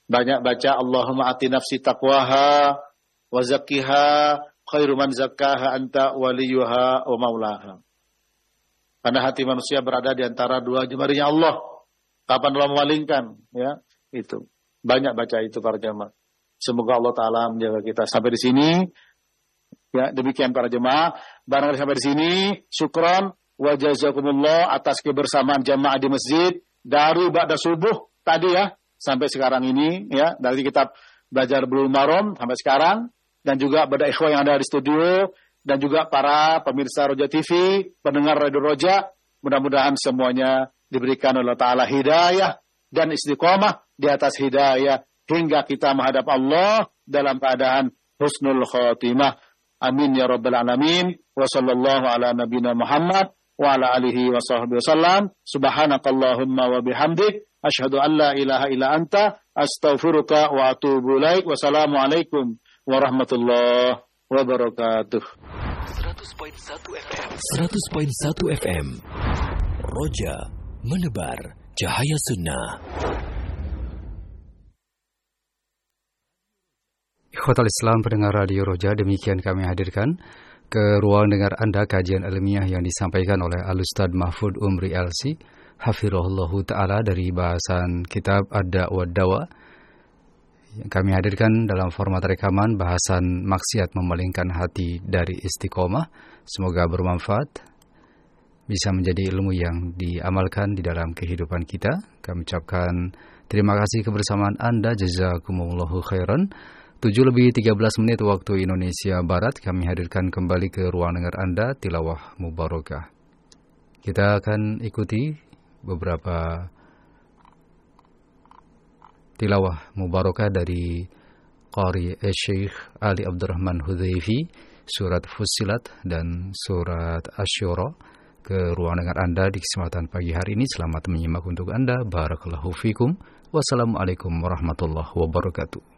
Banyak baca Allahumma ati nafsi taqwaha wa zakkiha khairu man zakkaha anta waliyuha wa maulaha. Karena hati manusia berada di antara dua jemarinya Allah. Kapan Allah memalingkan, ya, itu. Banyak baca itu para jemaah. Semoga Allah Ta'ala menjaga kita sampai di sini. Ya, demikian para jemaah. Barangkali sampai di sini, syukran wa jazakumullah atas kebersamaan jemaah di masjid dari ba'da subuh tadi ya sampai sekarang ini ya, dari kitab belajar Bulughul Maram sampai sekarang, dan juga pada ikhwah yang ada di studio dan juga para pemirsa Roja TV, pendengar Radio Roja, mudah-mudahan semuanya diberikan oleh Allah Ta'ala hidayah dan istiqomah di atas hidayah hingga kita menghadap Allah dalam keadaan husnul khotimah. Amin ya rabbal alamin. Wa sallallahu ala nabiyina Muhammad wa ala alihi wa sahbihi wasallam. Subhanakallahumma wa bihamdik asyhadu an la ilaha illa anta astaghfiruka wa atubu ilaik. Wassalamualaikum warahmatullahi wabarakatuh. 100.1 FM Roja menebar cahaya sunnah. Ikhwatal Islam pendengar Radio Roja, demikian kami hadirkan ke ruang dengar Anda kajian ilmiah yang disampaikan oleh Al-Ustadz Mahfud Umri LC hafirahullahu ta'ala dari bahasan kitab Ad-Da'wa Dawa yang kami hadirkan dalam format rekaman bahasan maksiat memalingkan hati dari istiqomah. Semoga bermanfaat, bisa menjadi ilmu yang diamalkan di dalam kehidupan kita. Kami ucapkan terima kasih kebersamaan Anda, jazakumullahu khairan. 7:13 waktu Indonesia Barat, kami hadirkan kembali ke ruang dengar Anda tilawah mubarakah. Kita akan ikuti beberapa tilawah mubarakah dari Qari Syekh Ali Abdurrahman Hudhaifi, surat Fussilat dan surat Asy-Syura ke ruang dengar Anda di kesempatan pagi hari ini. Selamat menyimak untuk Anda. Barakallahu fikum. Wassalamualaikum warahmatullahi wabarakatuh.